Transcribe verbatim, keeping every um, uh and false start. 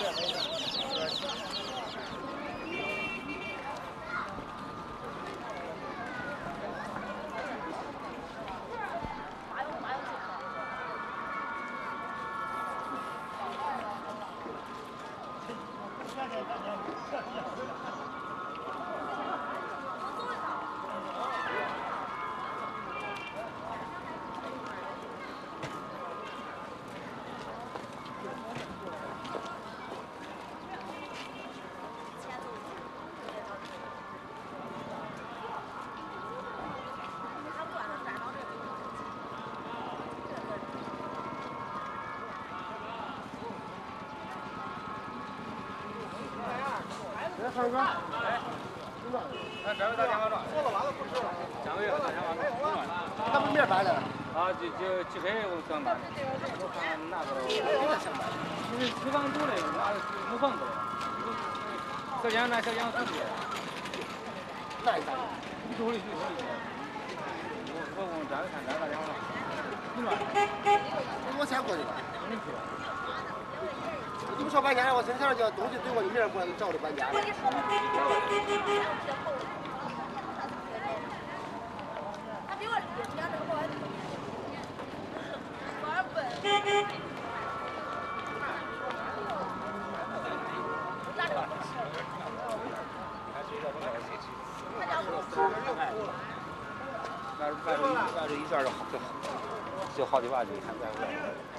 来，唱歌。哎， 看张伟打电话了。 说了完了，不吃了。 张伟打电话了。 他不面白了。 啊，就就鸡排我想买，我看那个。因为厨房多嘞，那没房子了。小江那小江出去。 那一家。 你手里去手里去。我我问张伟看张伟打电话了。你嘛？ 我先过去吧。 你去吧。 你不说搬家，我真想叫东西怼我，你明儿过来找我搬家。 他比我厉害，这样这个我我二笨。咋的？他家不那那这那这一转就好就好就好几万，你看咱。